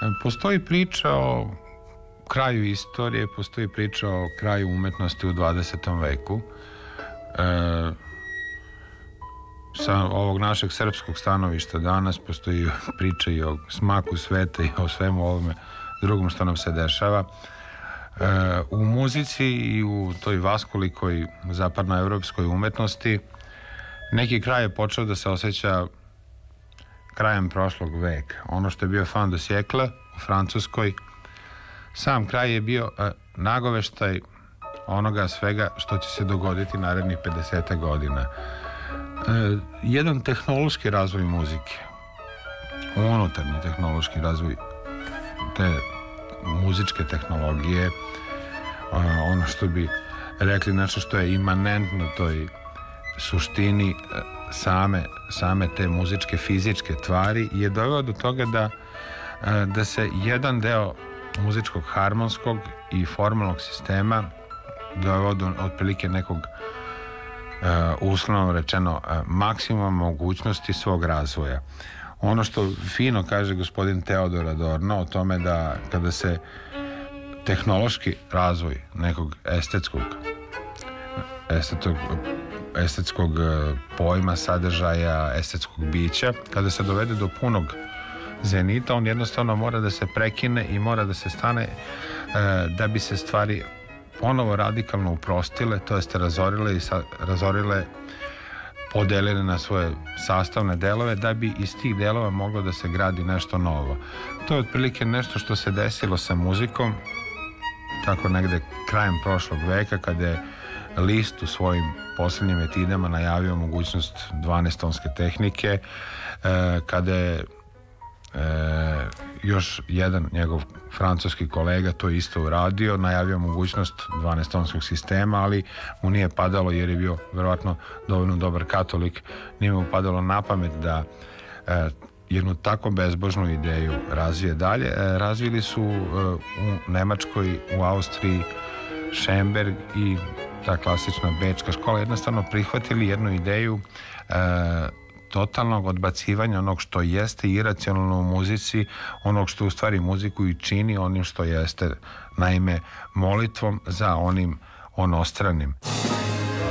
Postoji priča o kraju istorije, postoji priča o kraju umetnosti u 20. veku. Sa ovog našeg srpskog stanovišta danas postoji priča i o smaku sveta i o svemu ovome drugom što nam se dešava. U muzici i u toj vaskolikoj zapadnoevropskoj umetnosti neki kraj je počeo da se osjeća krajem prošlog veka. Ono što je bio fin de siècle u Francuskoj, sam kraj je bio nagoveštaj onoga svega što će se dogoditi narednih 50 godina. Jedan tehnološki razvoj muzike, unutarnji tehnološki razvoj te muzičke tehnologije, ono što bi rekli nešto što je imanentno toj suštini same te muzičke fizičke tvari, je doveo do toga da se jedan deo muzičkog harmonskog i formalnog sistema doveo do otprilike nekog uslovno rečeno maksimuma mogućnosti svog razvoja. Ono što fino kaže gospodin Teodor Adorno o tome da kada se tehnološki razvoj nekog estetskog pojma, sadržaja, estetskog bića, kada se dovede do punog zenita, on jednostavno mora da se prekine i mora da se stane da bi se stvari ponovo radikalno uprostile, to jest razorile, podelile na svoje sastavne delove, da bi iz tih delova moglo da se gradi nešto novo. To je otprilike nešto što se desilo sa muzikom tako negde krajem prošlog veka, kada je Liszt u svojim poslednjim etidama najavio mogućnost 12-tonske tehnike, kada je još jedan njegov francuski kolega to isto uradio, najavio mogućnost 12-tonskog sistema, ali mu nije padalo, jer je bio verovatno dovoljno dobar katolik, nije mu padalo na pamet da jednu tako bezbožnu ideju razvije dalje. Razvili su u Nemačkoj, u Austriji Schoenberg i ta klasična bečka škola jednostavno prihvatili jednu ideju totalnog odbacivanja onog što jeste iracionalno u muzici, onog što u stvari muziku i čini onim što jeste, naime molitvom za onim onostranim.